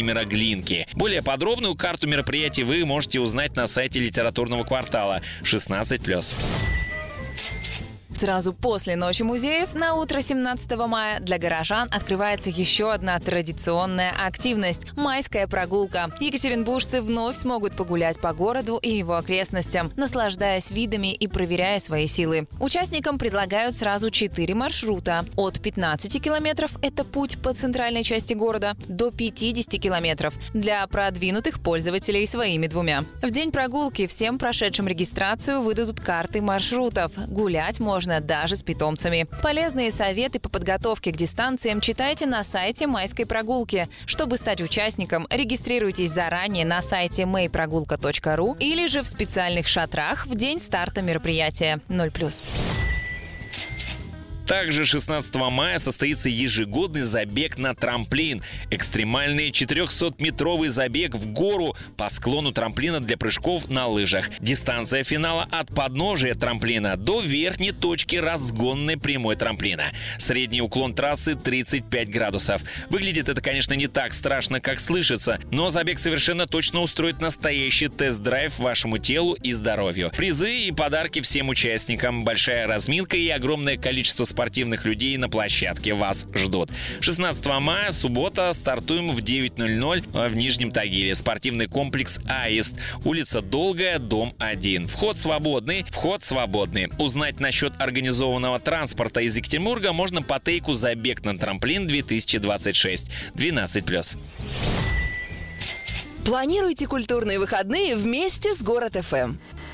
Владимира Глинки. Более подробную карту мероприятий вы можете узнать на сайте литературного квартала 16+. Сразу после Ночи музеев на утро 17 мая для горожан открывается еще одна традиционная активность – майская прогулка. Екатеринбуржцы вновь смогут погулять по городу и его окрестностям, наслаждаясь видами и проверяя свои силы. Участникам предлагают сразу 4 маршрута. От 15 километров – это путь по центральной части города, до 50 километров для продвинутых пользователей своими 2. В день прогулки всем прошедшим регистрацию выдадут карты маршрутов. Гулять можно даже с питомцами. Полезные советы по подготовке к дистанциям читайте на сайте майской прогулки. Чтобы стать участником, регистрируйтесь заранее на сайте mayprogulka.ru или же в специальных шатрах в день старта мероприятия. 0+. Также 16 мая состоится ежегодный забег на трамплин. Экстремальный 400-метровый забег в гору по склону трамплина для прыжков на лыжах. Дистанция финала от подножия трамплина до верхней точки разгонной прямой трамплина. Средний уклон трассы 35 градусов. Выглядит это, конечно, не так страшно, как слышится, но забег совершенно точно устроит настоящий тест-драйв вашему телу и здоровью. Призы и подарки всем участникам, большая разминка и огромное количество спортивных людей на площадке вас ждут. 16 мая, суббота, стартуем в 9:00 в Нижнем Тагиле. Спортивный комплекс «Аист», улица Долгая, дом 1. Вход свободный. Узнать насчет организованного транспорта из Екатеринбурга можно по тейку «Забег на трамплин 2026» 12+. Планируйте культурные выходные вместе с Город ФМ.